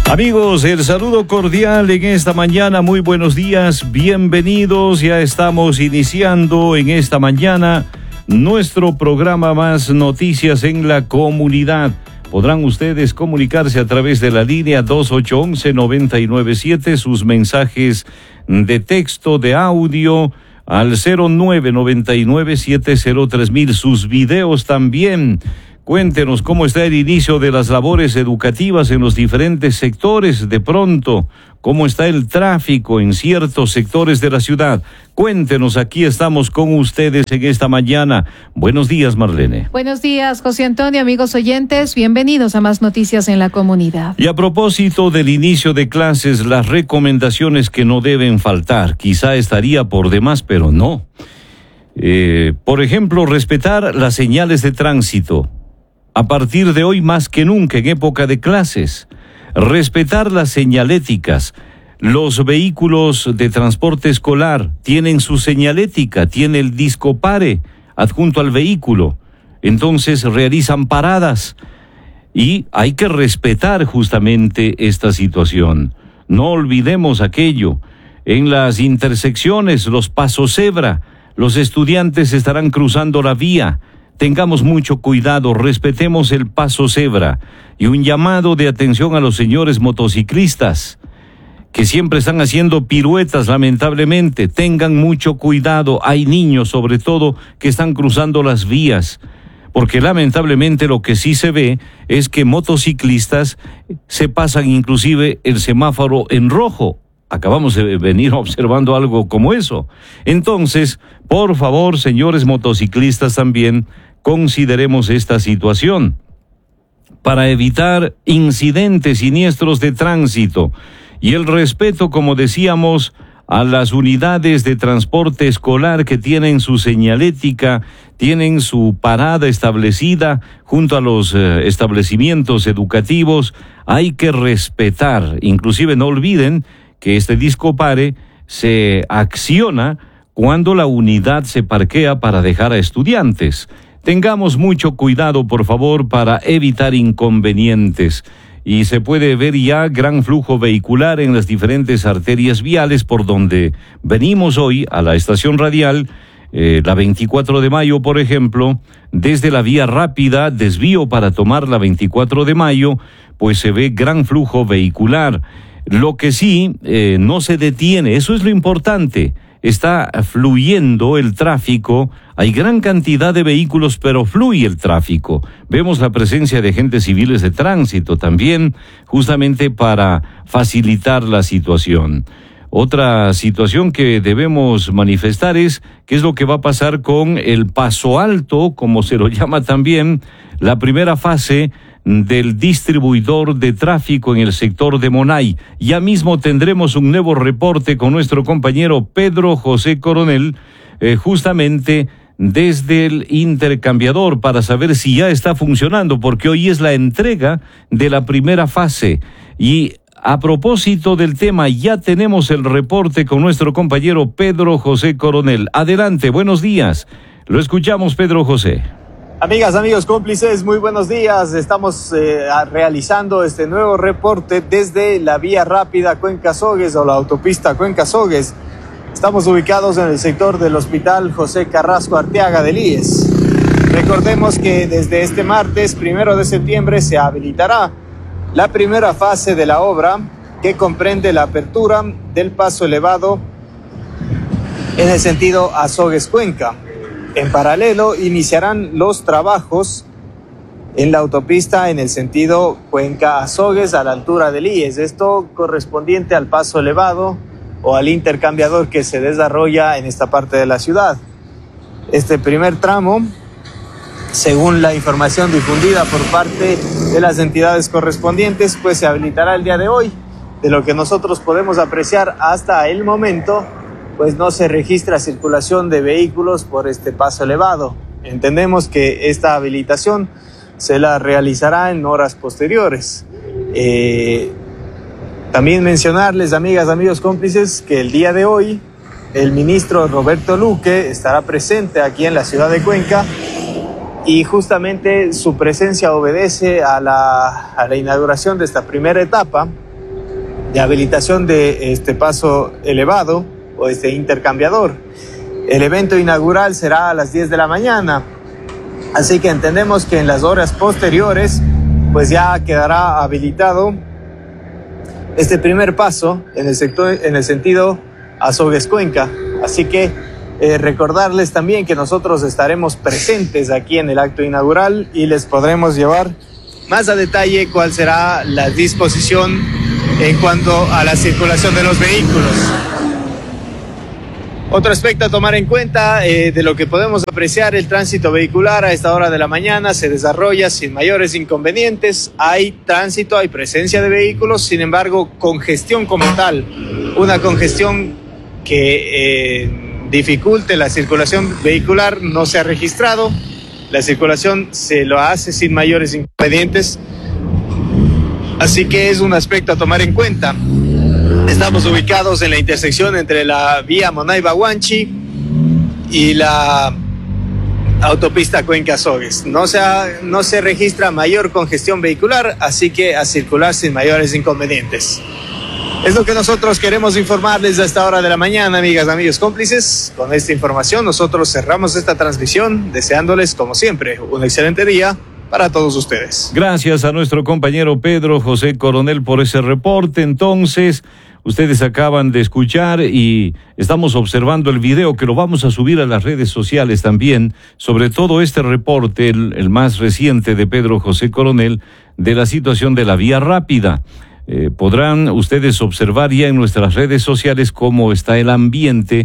Amigos, el saludo cordial en esta mañana, muy buenos días, bienvenidos, ya estamos iniciando en esta mañana nuestro programa Más Noticias en la Comunidad. Podrán ustedes comunicarse a través de la línea 2811-997, sus mensajes de texto, de audio, al 0999-703,000, sus videos también. Cuéntenos cómo está el inicio de las labores educativas en los diferentes sectores de pronto, cómo está el tráfico en ciertos sectores de la ciudad. Cuéntenos, aquí estamos con ustedes en esta mañana. Buenos días, Marlene. Buenos días, José Antonio, amigos oyentes, bienvenidos a Más Noticias en la Comunidad. Y a propósito del inicio de clases, las recomendaciones que no deben faltar, quizá estaría por demás, pero no. Por ejemplo, respetar las señales de tránsito. A partir de hoy más que nunca en época de clases, respetar las señaléticas. Los vehículos de transporte escolar tienen su señalética, tiene el disco pare adjunto al vehículo. Entonces realizan paradas y hay que respetar justamente esta situación. No olvidemos aquello. En las intersecciones, los pasos cebra, los estudiantes estarán cruzando la vía. Tengamos mucho cuidado, respetemos el paso cebra. Y un llamado de atención a los señores motociclistas, que siempre están haciendo piruetas, lamentablemente. Tengan mucho cuidado, hay niños sobre todo que están cruzando las vías. Porque lamentablemente lo que sí se ve es que motociclistas se pasan inclusive el semáforo en rojo. Acabamos de venir observando algo como eso. Entonces, por favor, señores motociclistas también, consideremos esta situación para evitar incidentes siniestros de tránsito y el respeto, como decíamos, a las unidades de transporte escolar que tienen su señalética, tienen su parada establecida junto a los establecimientos educativos. Hay que respetar, inclusive no olviden que este disco pare se acciona cuando la unidad se parquea para dejar a estudiantes. Tengamos mucho cuidado, por favor, para evitar inconvenientes. Y se puede ver ya gran flujo vehicular en las diferentes arterias viales por donde venimos hoy a la estación radial, la 24 de mayo, por ejemplo, desde la vía rápida, desvío para tomar la 24 de mayo, pues se ve gran flujo vehicular. Lo que sí, no se detiene, eso es lo importante. Está fluyendo el tráfico, hay gran cantidad de vehículos, pero fluye el tráfico. Vemos la presencia de agentes civiles de tránsito también, justamente para facilitar la situación. Otra situación que debemos manifestar es qué es lo que va a pasar con el paso alto, como se lo llama también, la primera fase del distribuidor de tráfico en el sector de Monay. Ya mismo tendremos un nuevo reporte con nuestro compañero Pedro José Coronel, justamente desde el intercambiador, para saber si ya está funcionando, porque hoy es la entrega de la primera fase. Y a propósito del tema, ya tenemos el reporte con nuestro compañero Pedro José Coronel. Adelante, buenos días. Lo escuchamos, Pedro José. Amigas, amigos, cómplices, muy buenos días. Estamos realizando este nuevo reporte desde la vía rápida Cuenca-Sogues o la autopista Cuenca-Sogues. Estamos ubicados en el sector del Hospital José Carrasco Arteaga del IES. Recordemos que desde este martes 1 de septiembre se habilitará la primera fase de la obra, que comprende la apertura del paso elevado en el sentido Azogues-Cuenca. En paralelo, iniciarán los trabajos en la autopista en el sentido Cuenca-Azogues a la altura del IES. Esto correspondiente al paso elevado o al intercambiador que se desarrolla en esta parte de la ciudad. Este primer tramo, según la información difundida por parte de las entidades correspondientes, pues se habilitará el día de hoy. De lo que nosotros podemos apreciar hasta el momento, pues no se registra circulación de vehículos por este paso elevado. Entendemos que esta habilitación se la realizará en horas posteriores. También mencionarles, amigas, amigos, cómplices, que el día de hoy el ministro Roberto Luque estará presente aquí en la ciudad de Cuenca y justamente su presencia obedece a la inauguración de esta primera etapa de habilitación de este paso elevado o este intercambiador. El evento inaugural será a las 10 de la mañana, así que entendemos que en las horas posteriores pues ya quedará habilitado este primer paso en el sentido Azogues-Cuenca. Así que recordarles también que nosotros estaremos presentes aquí en el acto inaugural y les podremos llevar más a detalle cuál será la disposición en cuanto a la circulación de los vehículos. Otro aspecto a tomar en cuenta de lo que podemos apreciar, el tránsito vehicular a esta hora de la mañana se desarrolla sin mayores inconvenientes. Hay tránsito, hay presencia de vehículos, sin embargo, congestión como tal, una congestión que dificulte la circulación vehicular no se ha registrado. La circulación se lo hace sin mayores inconvenientes, así que es un aspecto a tomar en cuenta. Estamos ubicados en la intersección entre la vía Monay-Baguanchi y la autopista Cuenca-Azogues. No se registra mayor congestión vehicular, así que a circular sin mayores inconvenientes. Es lo que nosotros queremos informarles a esta hora de la mañana, amigas, amigos, cómplices. Con esta información nosotros cerramos esta transmisión, deseándoles, como siempre, un excelente día para todos ustedes. Gracias a nuestro compañero Pedro José Coronel por ese reporte. Entonces, ustedes acaban de escuchar y estamos observando el video que lo vamos a subir a las redes sociales también, sobre todo este reporte, el más reciente de Pedro José Coronel, de la situación de la vía rápida. Podrán ustedes observar ya en nuestras redes sociales cómo está el ambiente,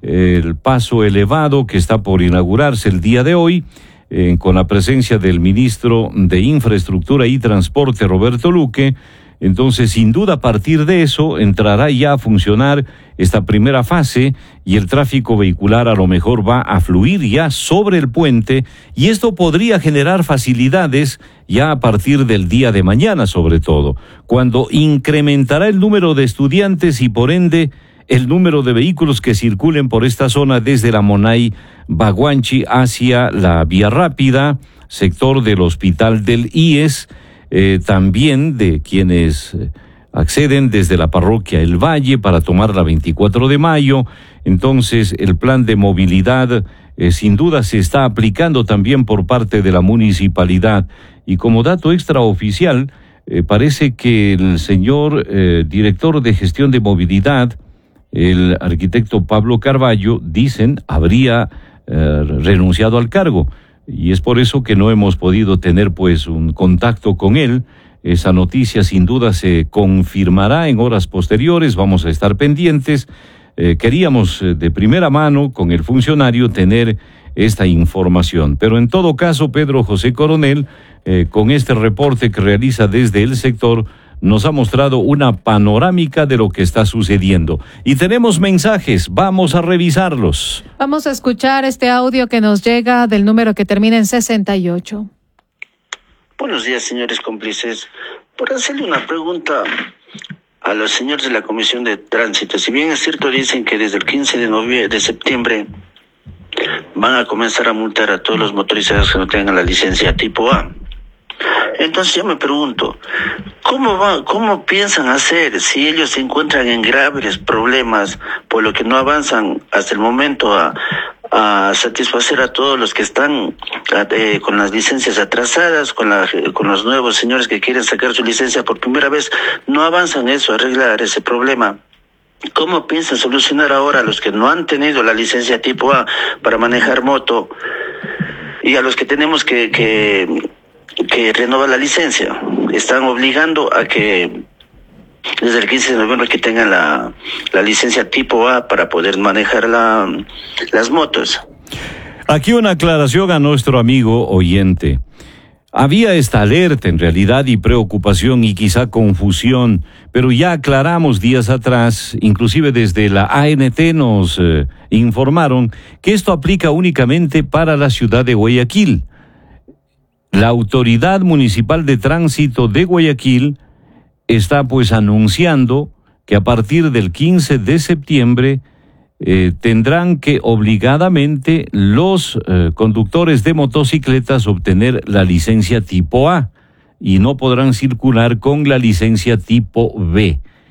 el paso elevado que está por inaugurarse el día de hoy, con la presencia del ministro de Infraestructura y Transporte, Roberto Luque. Entonces, sin duda, a partir de eso, entrará ya a funcionar esta primera fase y el tráfico vehicular a lo mejor va a fluir ya sobre el puente, y esto podría generar facilidades ya a partir del día de mañana, sobre todo, cuando incrementará el número de estudiantes y por ende el número de vehículos que circulen por esta zona desde la Monay-Baguanchi hacia la vía rápida, sector del Hospital del IES, también de quienes acceden desde la parroquia El Valle para tomar la 24 de mayo. Entonces, el plan de movilidad sin duda se está aplicando también por parte de la municipalidad. Y como dato extraoficial, parece que el señor director de gestión de movilidad, el arquitecto Pablo Carballo, dicen, habría renunciado al cargo. Y es por eso que no hemos podido tener pues un contacto con él. Esa noticia sin duda se confirmará en horas posteriores, vamos a estar pendientes. Queríamos de primera mano con el funcionario tener esta información. Pero en todo caso, Pedro José Coronel, con este reporte que realiza desde el sector, nos ha mostrado una panorámica de lo que está sucediendo. Y tenemos mensajes, vamos a revisarlos. Vamos a escuchar este audio que nos llega del número que termina en 68. Buenos días, señores cómplices. Por hacerle una pregunta a los señores de la Comisión de Tránsito. Si bien es cierto, dicen que desde el 15 de septiembre van a comenzar a multar a todos los motorizados que no tengan la licencia tipo A. Entonces yo me pregunto, ¿cómo piensan hacer si ellos se encuentran en graves problemas por lo que no avanzan hasta el momento a satisfacer a todos los que están con las licencias atrasadas, con los nuevos señores que quieren sacar su licencia por primera vez? No avanzan eso, arreglar ese problema. ¿Cómo piensan solucionar ahora a los que no han tenido la licencia tipo A para manejar moto y a los que tenemos que renovar la licencia? Están obligando a que desde el 15 de noviembre que tengan la licencia tipo A para poder manejar las motos. Aquí una aclaración a nuestro amigo oyente. Había esta alerta en realidad y preocupación y quizá confusión, pero ya aclaramos días atrás, inclusive desde la ANT nos informaron que esto aplica únicamente para la ciudad de Guayaquil. La Autoridad Municipal de Tránsito de Guayaquil está pues anunciando que a partir del 15 de septiembre tendrán que obligadamente los conductores de motocicletas obtener la licencia tipo A y no podrán circular con la licencia tipo B.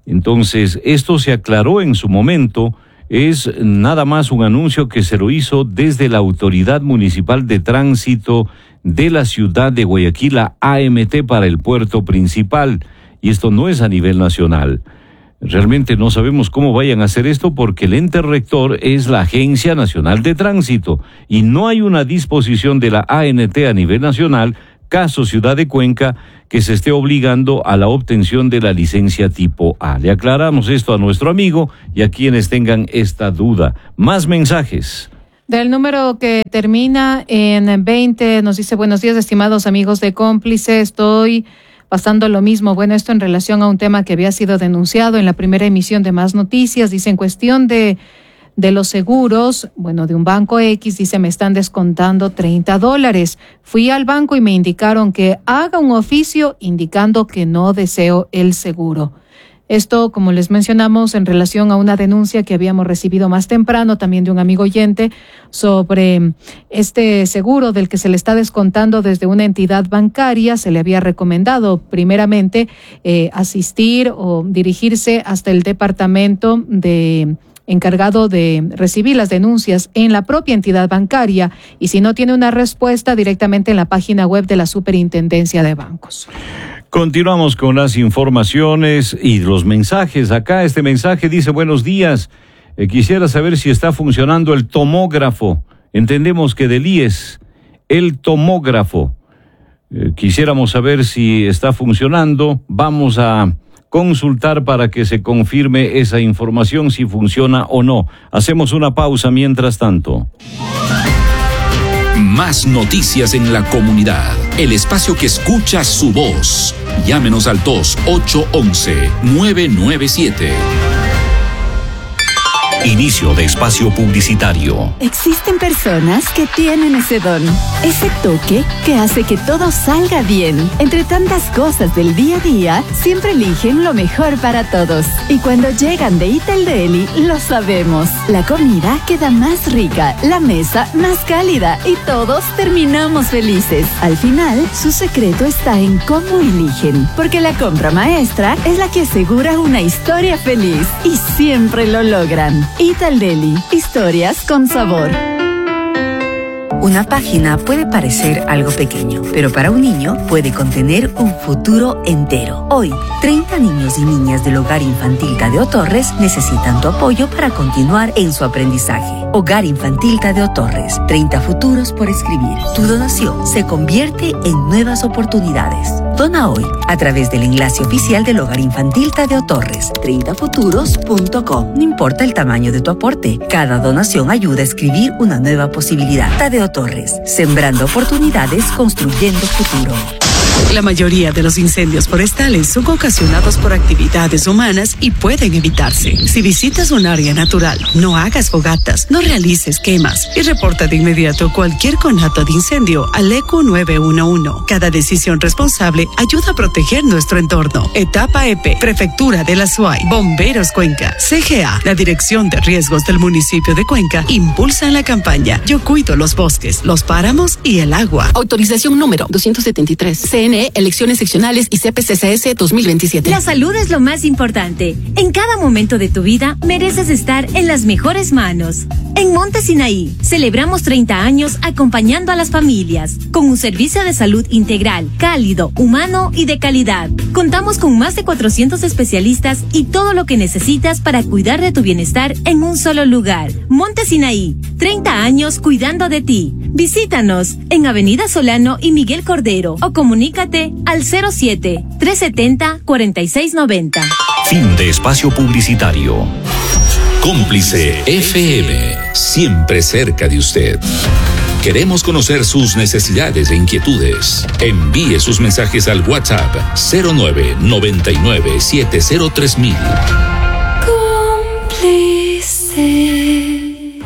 Entonces, esto se aclaró en su momento. Es nada más un anuncio que se lo hizo desde la Autoridad Municipal de Tránsito de la ciudad de Guayaquil, la AMT, para el puerto principal. Y esto no es a nivel nacional. Realmente no sabemos cómo vayan a hacer esto porque el ente rector es la Agencia Nacional de Tránsito y no hay una disposición de la ANT a nivel nacional, caso Ciudad de Cuenca, que se esté obligando a la obtención de la licencia tipo A. Le aclaramos esto a nuestro amigo y a quienes tengan esta duda. Más mensajes. Del número que termina en 20, nos dice: buenos días, estimados amigos de Cómplice, estoy pasando lo mismo. Bueno, esto en relación a un tema que había sido denunciado en la primera emisión de Más Noticias. Dice, en cuestión de los seguros, bueno, de un banco X, dice, me están descontando $30. Fui al banco y me indicaron que haga un oficio indicando que no deseo el seguro. Esto, como les mencionamos, en relación a una denuncia que habíamos recibido más temprano, también de un amigo oyente, sobre este seguro del que se le está descontando desde una entidad bancaria. Se le había recomendado primeramente asistir o dirigirse hasta el departamento encargado de recibir las denuncias en la propia entidad bancaria, y si no tiene una respuesta, directamente en la página web de la Superintendencia de Bancos. Continuamos con las informaciones y los mensajes. Acá este mensaje dice: buenos días, quisiera saber si está funcionando el tomógrafo. Entendemos que del IES, el tomógrafo. Quisiéramos saber si está funcionando. Vamos a consultar para que se confirme esa información, si funciona o no. Hacemos una pausa mientras tanto. Más noticias en la comunidad. El espacio que escucha su voz. Llámenos al 2811-997. Inicio de espacio publicitario. Existen personas que tienen ese don, ese toque que hace que todo salga bien. Entre tantas cosas del día a día, siempre eligen lo mejor para todos. Y cuando llegan de Ital Deli, lo sabemos. La comida queda más rica, la mesa más cálida y todos terminamos felices. Al final, su secreto está en cómo eligen, porque la compra maestra es la que asegura una historia feliz y siempre lo logran. Ital Deli, historias con sabor. Una página puede parecer algo pequeño, pero para un niño puede contener un futuro entero. Hoy, 30 niños y niñas del Hogar Infantil Tadeo Torres necesitan tu apoyo para continuar en su aprendizaje. Hogar Infantil Tadeo Torres, 30 futuros por escribir. Tu donación se convierte en nuevas oportunidades. Dona hoy a través del enlace oficial del Hogar Infantil Tadeo Torres, 30futuros.com. No importa el tamaño de tu aporte, cada donación ayuda a escribir una nueva posibilidad. Tadeo Torres, sembrando oportunidades, construyendo futuro. La mayoría de los incendios forestales son ocasionados por actividades humanas y pueden evitarse. Si visitas un área natural, no hagas fogatas, no realices quemas y reporta de inmediato cualquier conato de incendio al ECU 911. Cada decisión responsable ayuda a proteger nuestro entorno. Etapa EP, Prefectura de la SUAY, Bomberos Cuenca, CGA, la Dirección de Riesgos del municipio de Cuenca, impulsan la campaña Yo cuido los bosques, los páramos y el agua. Autorización número 273. CNE, Elecciones Seccionales y CPCCS 2027. La salud es lo más importante. En cada momento de tu vida mereces estar en las mejores manos. En Monte Sinaí celebramos 30 años acompañando a las familias con un servicio de salud integral, cálido, humano y de calidad. Contamos con más de 400 especialistas y todo lo que necesitas para cuidar de tu bienestar en un solo lugar. Monte Sinaí, 30 años cuidando de ti. Visítanos en Avenida Solano y Miguel Cordero o comunícate al 07-370-4690. Fin de espacio publicitario. Cómplice FM, siempre cerca de usted. Queremos conocer sus necesidades e inquietudes. Envíe sus mensajes al WhatsApp 0999703000. Cómplice.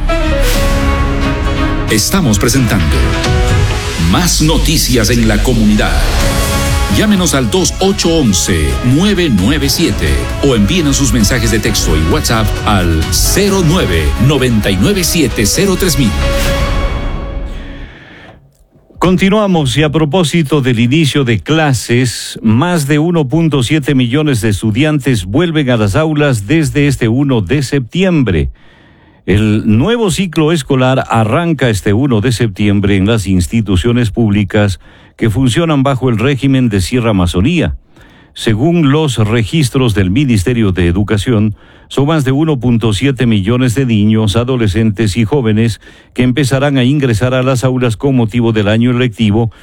Estamos presentando Más Noticias en la Comunidad. Llámenos al 2811-997 o envíenos sus mensajes de texto y WhatsApp al 0999703000. Continuamos y a propósito del inicio de clases, más de 1.7 millones de estudiantes vuelven a las aulas desde este 1 de septiembre. El nuevo ciclo escolar arranca este 1 de septiembre en las instituciones públicas que funcionan bajo el régimen de Sierra Amazonía. Según los registros del Ministerio de Educación, son más de 1.7 millones de niños, adolescentes y jóvenes que empezarán a ingresar a las aulas con motivo del año lectivo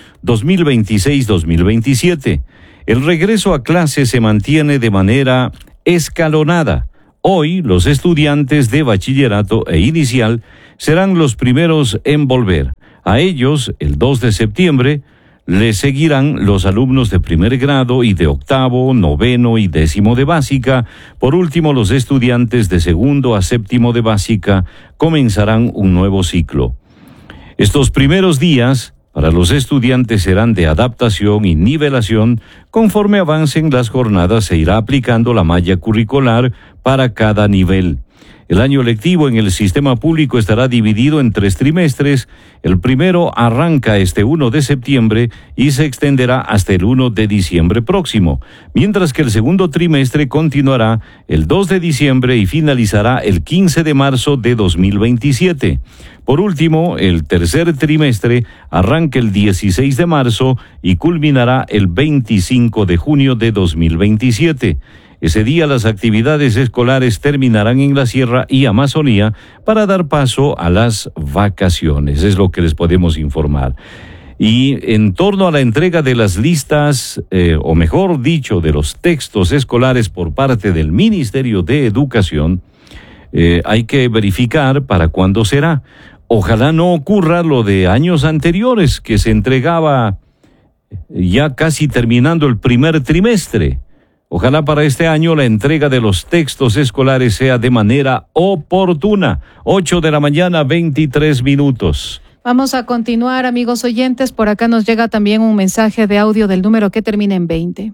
2026-2027. El regreso a clases se mantiene de manera escalonada. Hoy, los estudiantes de bachillerato e inicial serán los primeros en volver. A ellos, el 2 de septiembre, les seguirán los alumnos de primer grado y de octavo, noveno y décimo de básica. Por último, los estudiantes de segundo a séptimo de básica comenzarán un nuevo ciclo. Estos primeros días para los estudiantes serán de adaptación y nivelación. Conforme avancen las jornadas, se irá aplicando la malla curricular para cada nivel. El año lectivo en el sistema público estará dividido en 3 trimestres. El primero arranca este 1 de septiembre y se extenderá hasta el 1 de diciembre próximo, mientras que el segundo trimestre continuará el 2 de diciembre y finalizará el 15 de marzo de 2027. Por último, el tercer trimestre arranca el 16 de marzo y culminará el 25 de junio de 2027. Ese día las actividades escolares terminarán en la Sierra y Amazonía para dar paso a las vacaciones. Es lo que les podemos informar. Y en torno a la entrega de las listas, o mejor dicho, de los textos escolares por parte del Ministerio de Educación, hay que verificar para cuándo será. Ojalá no ocurra lo de años anteriores, que se entregaba ya casi terminando el primer trimestre. Ojalá para este año la entrega de los textos escolares sea de manera oportuna. 8 de la mañana, 23 minutos. Vamos a continuar, amigos oyentes. Por acá nos llega también un mensaje de audio del número que termina en 20.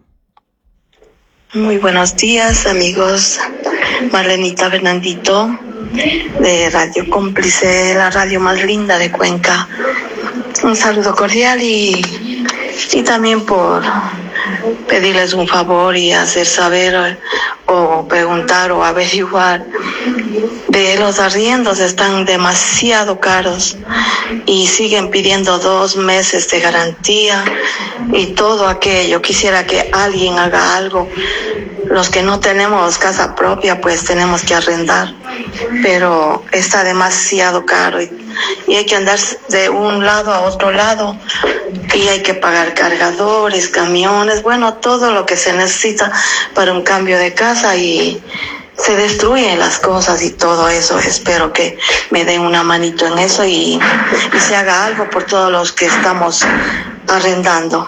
Muy buenos días, amigos. Marlenita Fernandito, de Radio Cómplice, la radio más linda de Cuenca. Un saludo cordial y también por pedirles un favor y hacer saber o preguntar o averiguar de los arriendos. Están demasiado caros y siguen pidiendo 2 meses de garantía y todo aquello. Quisiera que alguien haga algo. Los que no tenemos casa propia, pues tenemos que arrendar, pero está demasiado caro y hay que andar de un lado a otro lado y hay que pagar cargadores, camiones, bueno, todo lo que se necesita para un cambio de casa y se destruyen las cosas y todo eso. Espero que me den una manito en eso y se haga algo por todos los que estamos arrendando.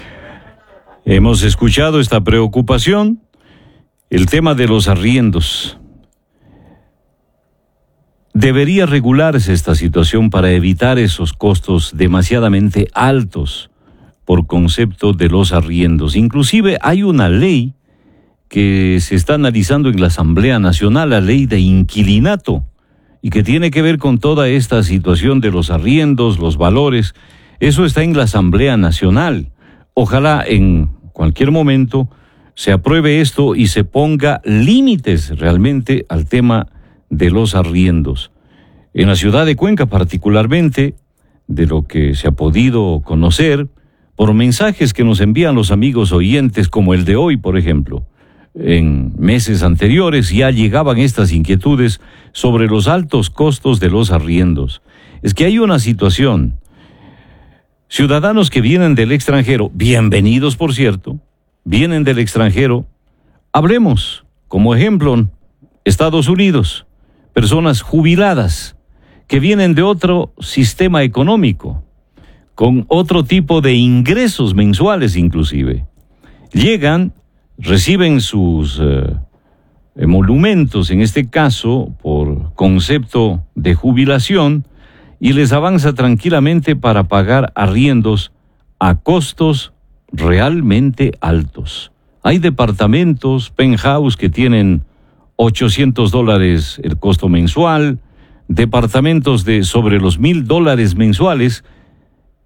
Hemos escuchado esta preocupación. El tema de los arriendos. Debería regularse esta situación para evitar esos costos demasiadamente altos por concepto de los arriendos. Inclusive hay una ley que se está analizando en la Asamblea Nacional, la ley de inquilinato, y que tiene que ver con toda esta situación de los arriendos, los valores. Eso está en la Asamblea Nacional. Ojalá en cualquier momento se apruebe esto y se ponga límites realmente al tema de los arriendos. En la ciudad de Cuenca particularmente, de lo que se ha podido conocer, por mensajes que nos envían los amigos oyentes, como el de hoy, por ejemplo, en meses anteriores ya llegaban estas inquietudes sobre los altos costos de los arriendos. Es que hay una situación. Ciudadanos que vienen del extranjero, bienvenidos por cierto, vienen del extranjero. Hablemos, como ejemplo, Estados Unidos, personas jubiladas que vienen de otro sistema económico, con otro tipo de ingresos mensuales inclusive. Llegan, reciben sus emolumentos, en este caso, por concepto de jubilación, y les avanza tranquilamente para pagar arriendos a costos realmente altos. Hay departamentos, penthouse, que tienen $800 el costo mensual, departamentos de sobre los $1,000 mensuales,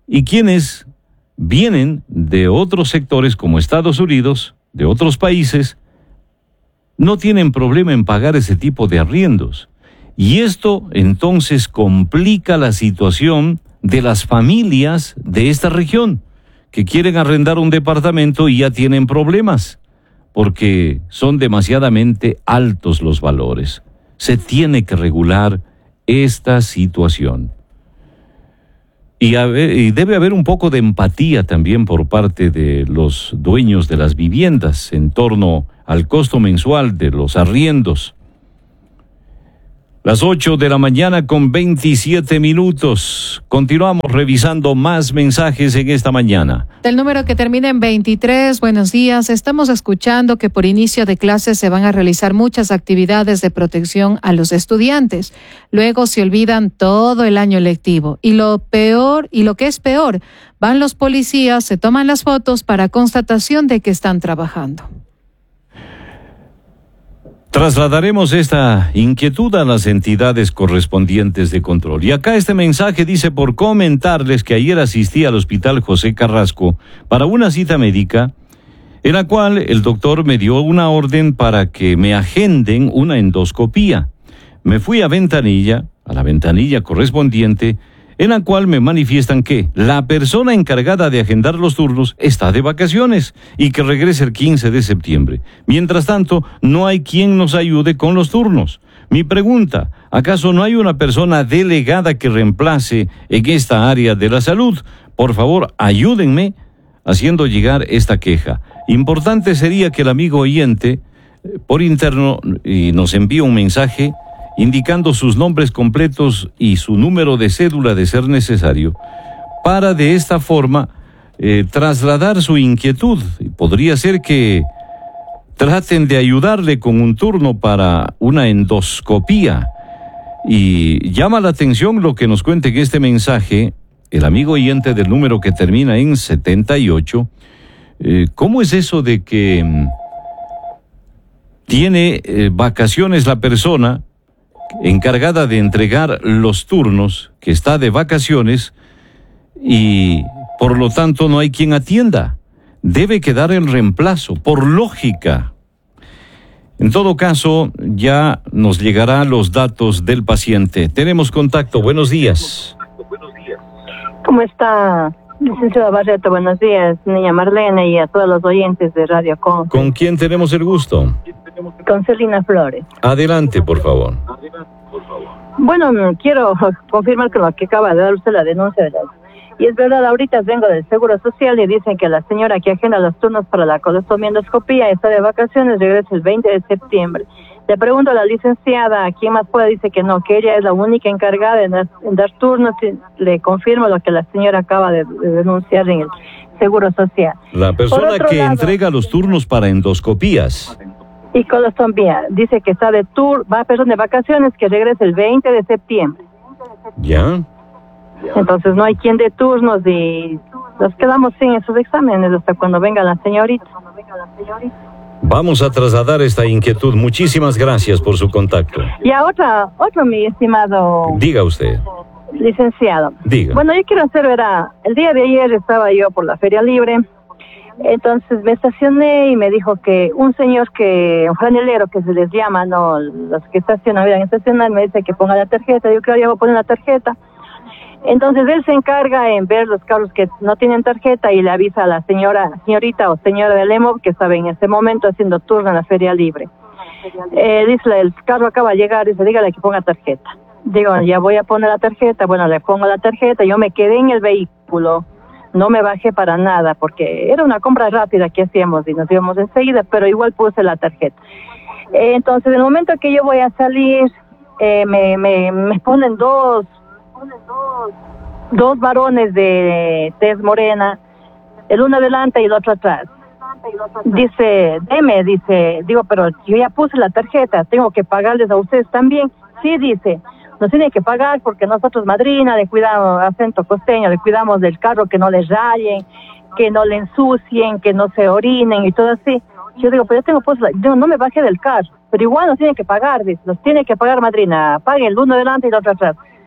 y quienes vienen de otros sectores como Estados Unidos, de otros países, no tienen problema en pagar ese tipo de arriendos. Y esto entonces complica la situación de las familias de esta región que quieren arrendar un departamento y ya tienen problemas porque son demasiadamente altos los valores. Se tiene que regular esta situación. Y debe haber un poco de empatía también por parte de los dueños de las viviendas en torno al costo mensual de los arriendos. Las 8:27 a.m. Continuamos revisando más mensajes en esta mañana. Del número que termina en 23, buenos días. Estamos escuchando que por inicio de clases se van a realizar muchas actividades de protección a los estudiantes. Luego se olvidan todo el año lectivo. Y lo que es peor, van los policías, se toman las fotos para constatación de que están trabajando. Trasladaremos esta inquietud a las entidades correspondientes de control. Y acá este mensaje dice: por comentarles que ayer asistí al Hospital José Carrasco para una cita médica, en la cual el doctor me dio una orden para que me agenden una endoscopía. Me fui a la ventanilla correspondiente, en la cual me manifiestan que la persona encargada de agendar los turnos está de vacaciones y que regrese el 15 de septiembre. Mientras tanto, no hay quien nos ayude con los turnos. Mi pregunta: ¿acaso no hay una persona delegada que reemplace en esta área de la salud? Por favor, ayúdenme haciendo llegar esta queja. Importante sería que el amigo oyente por interno nos envíe un mensaje indicando sus nombres completos y su número de cédula de ser necesario, para de esta forma trasladar su inquietud. Podría ser que traten de ayudarle con un turno para una endoscopía. Y llama la atención lo que nos cuenta en este mensaje el amigo oyente del número que termina en 78. ¿Cómo es eso de que tiene vacaciones la persona encargada de entregar los turnos, que está de vacaciones y por lo tanto no hay quien atienda? Debe quedar el reemplazo, por lógica. En todo caso, ya nos llegarán los datos del paciente. Tenemos contacto. Buenos días. ¿Cómo está, licenciado Barreto? Buenos días, niña Marlene, y a todos los oyentes de Radio Con. ¿Con quién tenemos el gusto? Con Celina Flores. Adelante, por favor. Bueno, quiero confirmar con lo que acaba de dar usted la denuncia. Y es verdad, ahorita vengo del Seguro Social y dicen que la señora que agenda los turnos para la colostomía endoscopía está de vacaciones, regresa el 20 de septiembre. Le pregunto a la licenciada, ¿quién más puede? Dice que no, que ella es la única encargada en dar turnos. Y le confirmo lo que la señora acaba de denunciar en el Seguro Social. La persona que entrega los turnos para endoscopías y colostomía dice que está de de vacaciones, que regresa el 20 de septiembre. ¿Ya? Entonces no hay quien de turnos y nos quedamos sin esos exámenes hasta cuando venga la señorita. Vamos a trasladar esta inquietud. Muchísimas gracias por su contacto. Y a otro, mi estimado... Diga usted. Licenciado. Diga. Bueno, yo quiero hacer, el día de ayer estaba yo por la Feria Libre, entonces me estacioné y me dijo que un señor un franelero que se les llama, no, los que estacionan, en estacionar, me dice que ponga la tarjeta. Yo creo que ya voy a poner la tarjeta. Entonces él se encarga en ver los carros que no tienen tarjeta y le avisa a la señorita o señora del EMOV que estaba en ese momento haciendo turno en la Feria Libre. Dice, el carro acaba de llegar, dice, dígale que ponga tarjeta. Digo, ya voy a poner la tarjeta. Bueno, le pongo la tarjeta, yo me quedé en el vehículo, no me bajé para nada porque era una compra rápida que hacíamos y nos íbamos enseguida, pero igual puse la tarjeta. Entonces, en el momento que yo voy a salir, me ponen dos varones de tez morena, el uno adelante y el otro atrás. Dice, digo, pero yo ya puse la tarjeta, tengo que pagarles a ustedes también. Sí, dice, nos tienen que pagar porque nosotros, madrina, le cuidamos, acento costeño, le cuidamos del carro, que no les rayen, que no le ensucien, que no se orinen y todo así. Yo digo, pero yo tengo yo no me bajé del carro, pero igual nos tienen que pagar, dice, nos tienen que pagar, madrina, pague el uno adelante y el otro atrás.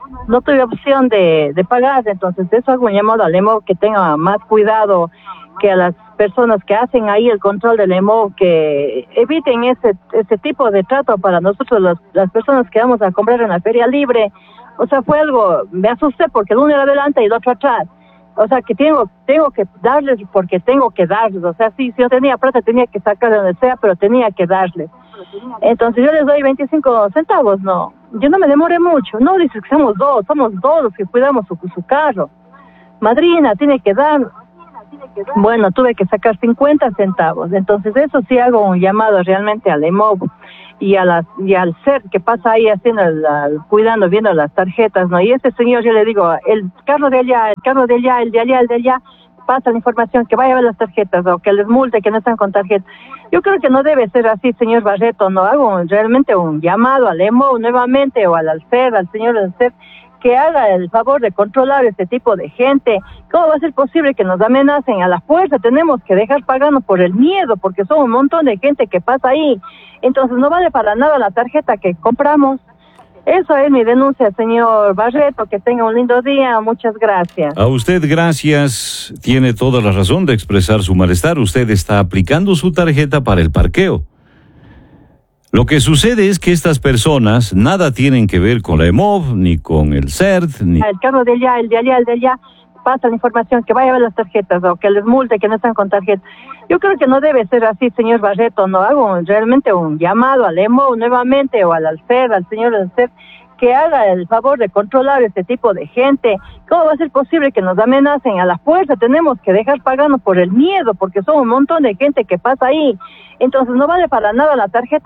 no tuve opción de pagar. Entonces eso hago un llamado al EMOV que tenga más cuidado, que a las personas que hacen ahí el control del EMOV, que eviten ese tipo de trato para nosotros, las personas que vamos a comprar en la feria libre. O sea, fue algo, me asusté porque el uno era adelante y el otro atrás. O sea, que tengo que darles porque tengo que darles. O sea, sí, si yo tenía plata tenía que sacar de donde sea, pero tenía que darles. Entonces yo les doy 25 centavos, no. Yo no me demoré mucho. No, dices que somos dos los que cuidamos su carro. Madrina, tiene que dar. Bueno, tuve que sacar 50 centavos. Entonces eso sí hago un llamado realmente al EMOV y al CERT que pasa ahí haciendo cuidando, viendo las tarjetas, ¿no? Y ese señor, yo le digo, el carro de allá, el de allá, pasa la información, que vaya a ver las tarjetas o que les multe que no están con tarjeta. Yo creo que no debe ser así, señor Barreto, no hago realmente un llamado al EMOV nuevamente o al CERT, al señor del CERT, que haga el favor de controlar este tipo de gente. ¿Cómo va a ser posible que nos amenacen a la fuerza? Tenemos que dejar pagando por el miedo, porque son un montón de gente que pasa ahí. Entonces no vale para nada la tarjeta que compramos. Eso es mi denuncia, señor Barreto. Que tenga un lindo día. Muchas gracias. A usted gracias. Tiene toda la razón de expresar su malestar. Usted está aplicando su tarjeta para el parqueo. Lo que sucede es que estas personas nada tienen que ver con la EMOV, ni con el CERT, ni... El carro de allá, el de allá, pasa la información, que vaya a ver las tarjetas o que les multe que no están con tarjeta. Yo creo que no debe ser así, señor Barreto, no hago realmente un llamado al EMOV nuevamente o al CERT, al señor del CERT, que haga el favor de controlar este tipo de gente. ¿Cómo va a ser posible que nos amenacen a la fuerza? Tenemos que dejar pagando por el miedo, porque son un montón de gente que pasa ahí. Entonces no vale para nada la tarjeta.